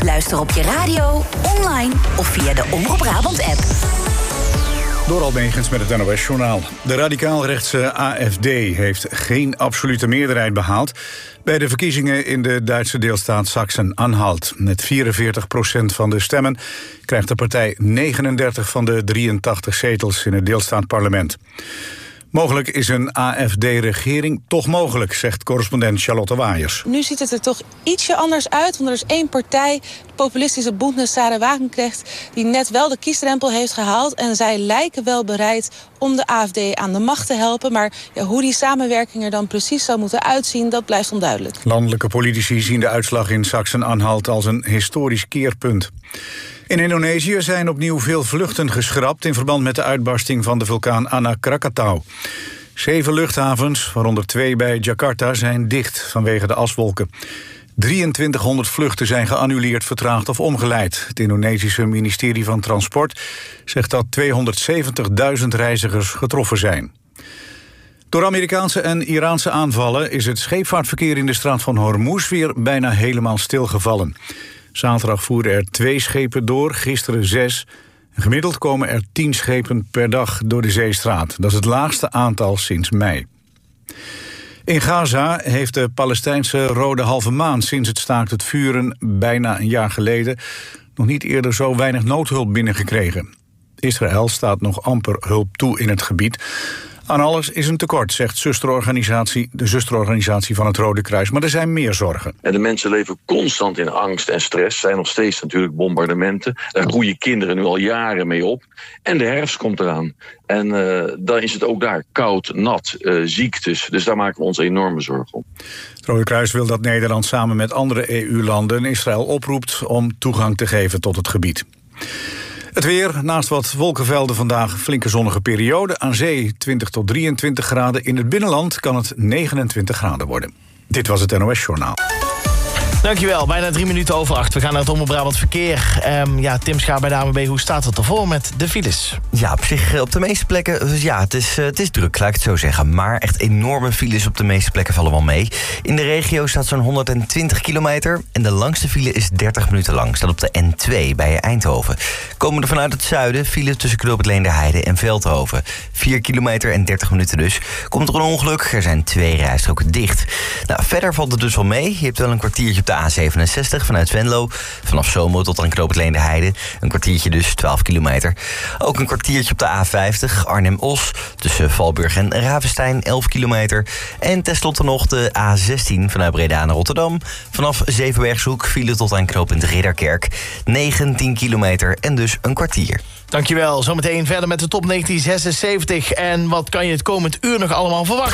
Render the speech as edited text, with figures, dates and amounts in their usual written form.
Luister op je radio, online of via de Omroep Brabant-app. Door Almegens met het NOS-journaal. De radicaal-rechtse AFD heeft geen absolute meerderheid behaald bij de verkiezingen in de Duitse deelstaat Sachsen-Anhalt. Met 44% van de stemmen krijgt de partij 39 van de 83 zetels in het deelstaatparlement. Mogelijk is een AFD-regering toch mogelijk, zegt correspondent Charlotte Waaiers. Nu ziet het er toch ietsje anders uit, want er is één partij, de populistische Bundesrat Wagenknecht, die net wel de kiesdrempel heeft gehaald. En zij lijken wel bereid om de AFD aan de macht te helpen. Maar ja, hoe die samenwerking er dan precies zou moeten uitzien, dat blijft onduidelijk. Landelijke politici zien de uitslag in Sachsen-Anhalt als een historisch keerpunt. In Indonesië zijn opnieuw veel vluchten geschrapt in verband met de uitbarsting van de vulkaan Anak Krakatau. 7 luchthavens, waaronder 2 bij Jakarta, zijn dicht vanwege de aswolken. 2300 vluchten zijn geannuleerd, vertraagd of omgeleid. Het Indonesische ministerie van Transport zegt dat 270.000 reizigers getroffen zijn. Door Amerikaanse en Iraanse aanvallen is het scheepvaartverkeer in de straat van Hormuz weer bijna helemaal stilgevallen. Zaterdag voeren er 2 schepen door, gisteren 6. Gemiddeld komen er 10 schepen per dag door de zeestraat. Dat is het laagste aantal sinds mei. In Gaza heeft de Palestijnse Rode Halve Maan sinds het staakt het vuren bijna een jaar geleden nog niet eerder zo weinig noodhulp binnengekregen. Israël staat nog amper hulp toe in het gebied. Aan alles is een tekort, zegt de zusterorganisatie van het Rode Kruis. Maar er zijn meer zorgen. En de mensen leven constant in angst en stress. Zijn nog steeds natuurlijk bombardementen. Daar groeien kinderen nu al jaren mee op. En de herfst komt eraan. En dan is het ook daar koud, nat, ziektes. Dus daar maken we ons enorme zorgen om. Het Rode Kruis wil dat Nederland samen met andere EU-landen Israël oproept om toegang te geven tot het gebied. Het weer, naast wat wolkenvelden vandaag flinke zonnige periode. Aan zee 20 tot 23 graden. In het binnenland kan het 29 graden worden. Dit was het NOS-journaal. Dankjewel, bijna 3 minuten over 8. We gaan naar het Omroep Brabant Verkeer. Tim Schaar bij de ANWB, hoe staat het ervoor met de files? Ja, op zich op de meeste plekken, dus ja, het is druk, laat ik het zo zeggen. Maar echt enorme files op de meeste plekken vallen wel mee. In de regio staat zo'n 120 kilometer. En de langste file is 30 minuten lang. Staat op de N2 bij Eindhoven. Komen er vanuit het zuiden file tussen Knoop het Leenderheide en Veldhoven. 4 kilometer en 30 minuten dus. Komt er een ongeluk, er zijn 2 rijstroken dicht. Nou, verder valt het dus wel mee. Je hebt wel een kwartiertje op de A67 vanuit Venlo. Vanaf Zomo tot aan Knoop het Leenderheide. Een kwartiertje dus, 12 kilometer. Ook een kwartiertje op de A50 Arnhem-Os. Tussen Valburg en Ravenstein, 11 kilometer. En tenslotte nog de A16 vanuit Breda naar Rotterdam. Vanaf Zevenbergshoek file tot aan knooppunt Ridderkerk. 19 kilometer en dus een kwartier. Dankjewel. Zometeen verder met de top 1976. En wat kan je het komend uur nog allemaal verwachten?